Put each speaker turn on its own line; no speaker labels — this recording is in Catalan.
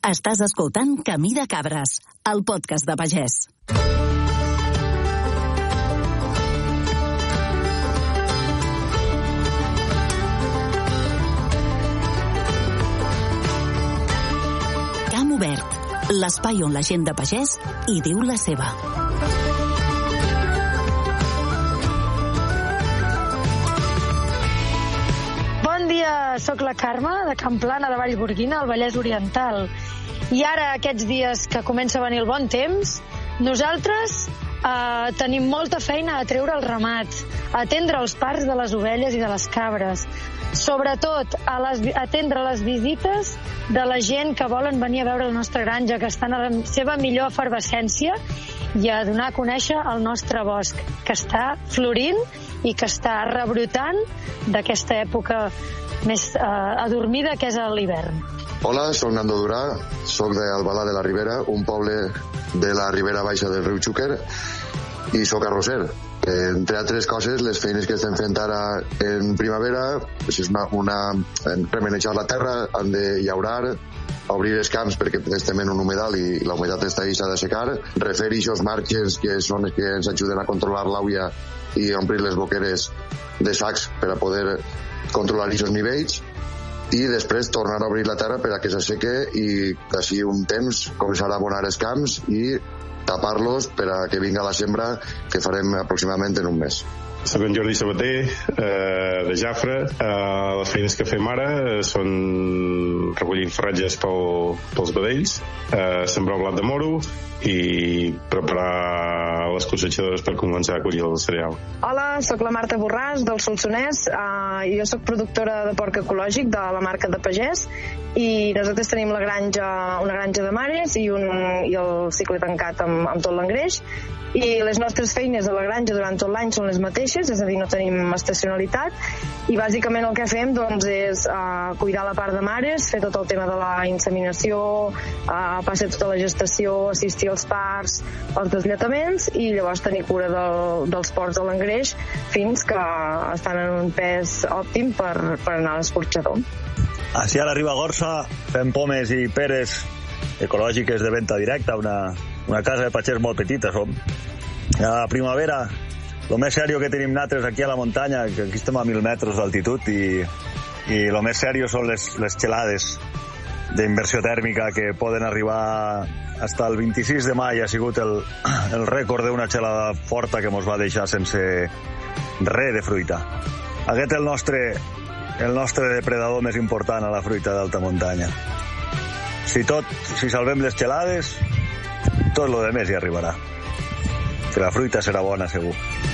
Estàs escoltant Camí de Cabres, el podcast de pagès. Camp Obert, l'espai on la gent de pagès hi diu la seva.
Bon dia, soc la Carme, de Camplana de Vallgorguina, al Vallès Oriental. I ara, aquests dies que comença a venir el bon temps, nosaltres tenim molta feina a treure el ramat, a atendre els parcs de les ovelles i de les cabres, sobretot a atendre les visites de la gent que volen venir a veure la nostra granja, que estan a la seva millor efervescència, i a donar a conèixer el nostre bosc, que està florint i que està rebrotant d'aquesta època més adormida que és l'hivern.
Hola, soc Nando Durà, soc d'Albalà de la Ribera, un poble de la Ribera Baixa del riu Xúquer, i soc arrosser. Entre altres coses, les feines que estem fent ara en primavera és remenejar la terra, han de llaurar, obrir els camps perquè estem en un humedal i la humitat està i s'ha de secar, refer aquests marges que són els que ens ajuden a controlar l'àuia i omplir les boqueres de sacs per a poder controlar aquests nivells, i després tornar a obrir la terra per a que s'asseque i d'ací un temps començar a abonar els camps i tapar-los per a que vinga la sembra, que farem aproximadament en un mes.
Soc en Jordi Sabater, de Jafre. Les feines que fem ara són recollir farratges pels vedells, sembrar blat de moro i preparar les cossetxadores per començar a collir el cereal.
Hola, sóc la Marta Borràs, del Solsonès. Jo sóc productora de porc ecològic de la marca de Pagès, i nosaltres tenim una granja de mares i el cicle tancat amb tot l'engreix, i les nostres feines a la granja durant tot l'any són les mateixes, és a dir, no tenim estacionalitat, i bàsicament el que fem és cuidar la part de mares, fer tot el tema de la inseminació, passar tota la gestació, assistir als parts, als deslataments, i llavors tenir cura dels porcs de l'engreix fins que estan en un pes òptim per anar a l'escorxador.
Així a la Ribagorça fem pomes i peres ecològiques de venda directa, una casa de pagès molt petita som. A la primavera, el més sèrio que tenim nosaltres aquí a la muntanya, que aquí estem a 1.000 metres d'altitud, i el més sèrio són les gelades d'inversió tèrmica que poden arribar fins al 26 de maig. Ha sigut el rècord d'una gelada forta que ens va deixar sense res de fruita. Aquest és el nostre depredador més important a la fruita d'alta muntanya. Si salvem les gelades, tot el demés hi arribarà. Que la fruita serà bona, segur.